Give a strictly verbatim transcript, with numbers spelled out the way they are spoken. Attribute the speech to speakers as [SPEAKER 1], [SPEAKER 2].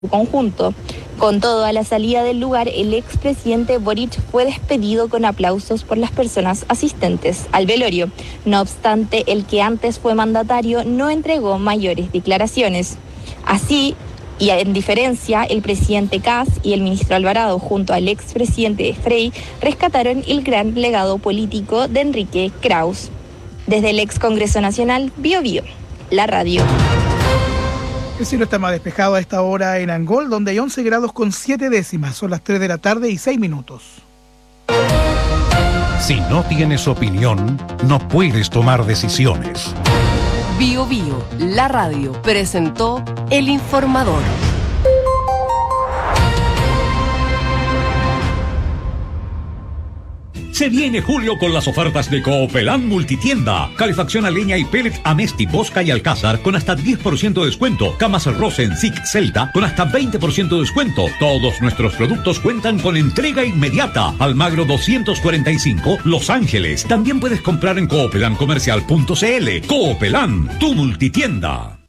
[SPEAKER 1] conjunto. Con todo, a la salida del lugar, el expresidente Boric fue despedido con aplausos por las personas asistentes al velorio. No obstante, el que antes fue mandatario no entregó mayores declaraciones. Así, y en diferencia, el presidente Kast y el ministro Alvarado, junto al expresidente Frey, rescataron el gran legado político de Enrique Krauss. Desde el ex Congreso Nacional, Bio Bio, la radio.
[SPEAKER 2] El cielo está más despejado a esta hora en Angol, donde hay once grados con siete décimas. Son las tres de la tarde y seis minutos.
[SPEAKER 3] Si no tienes opinión, no puedes tomar decisiones.
[SPEAKER 4] Bio Bio, la radio, presentó El Informador.
[SPEAKER 5] Se viene julio con las ofertas de Coopelán Multitienda. Calefacción a leña y pellet Amesti, Bosca y Alcázar con hasta diez por ciento de descuento. Camas Rosen, Zic, Celta con hasta veinte por ciento de descuento. Todos nuestros productos cuentan con entrega inmediata. Almagro doscientos cuarenta y cinco, Los Ángeles. También puedes comprar en coopelan comercial punto c l. Coopelán, tu multitienda.